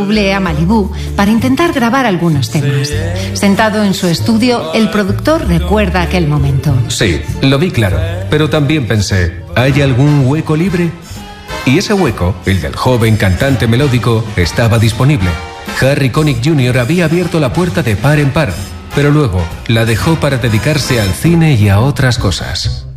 a Malibú para intentar grabar algunos temas. Sentado en su estudio, el productor recuerda aquel momento. Sí, lo vi claro, pero también pensé, ¿hay algún hueco libre? Y ese hueco, el del joven cantante melódico, estaba disponible. Harry Connick Jr. había abierto la puerta de par en par, pero luego la dejó para dedicarse al cine y a otras cosas.